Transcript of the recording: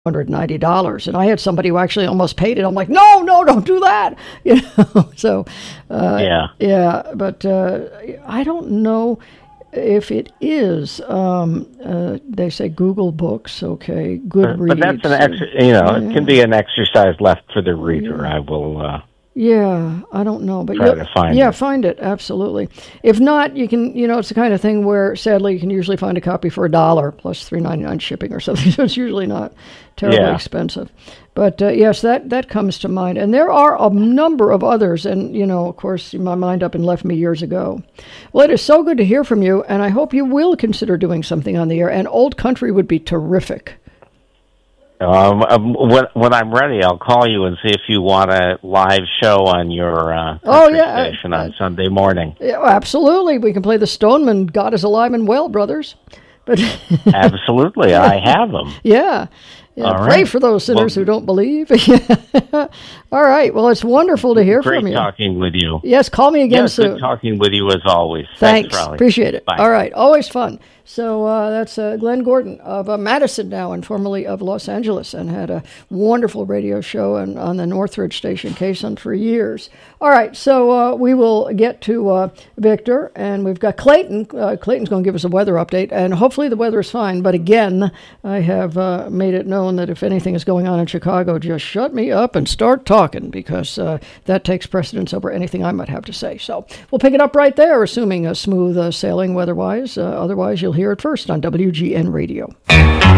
$190, and I had somebody who actually almost paid it. I'm like, no, don't do that, So, but I don't know if it is. They say Google Books, okay, Goodreads. But that's it can be an exercise left for the reader. I will. Yeah, I don't know, but try to find it. Find it, absolutely. If not, you can, it's the kind of thing where, sadly, you can usually find a copy for $1 plus $3.99 shipping or something, so it's usually not terribly expensive. But, yes, that comes to mind. And there are a number of others, and, of course, my mind up and left me years ago. Well, it is so good to hear from you, and I hope you will consider doing something on the air, and Old Country would be terrific. When I'm ready, I'll call you and see if you want a live show on your station on Sunday morning. Yeah, absolutely. We can play the Stoneman, God is Alive and Well, brothers. But absolutely, I have them. Yeah. Pray for those sinners who don't believe. All right. Well, it's wonderful to hear from you. Great talking with you. Yes, call me again soon. Good talking with you as always. Thanks Riley. Appreciate it. Bye. All right. Always fun. So that's Glenn Gordon of Madison now, and formerly of Los Angeles, and had a wonderful radio show on the Northridge station, KSUN, for years. All right. So we will get to Victor, and we've got Clayton. Clayton's going to give us a weather update, and hopefully the weather is fine. But again, I have made it known that if anything is going on in Chicago, just shut me up and start talking, because that takes precedence over anything I might have to say. So we'll pick it up right there, assuming a smooth sailing weather-wise. Otherwise, you'll hear it first on WGN Radio.